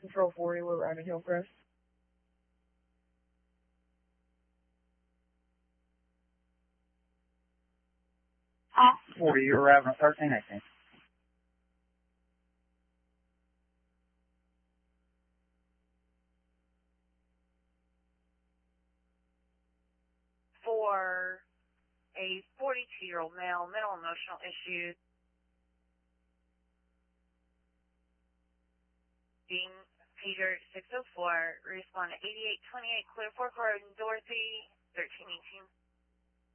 Control 40, we're around Hillcrest. 40, you're arriving at 1318. For a 42-year-old male, mental emotional issues, being Peter 604, respond to 8828 Clear Fork Road in Dorothy, 1318.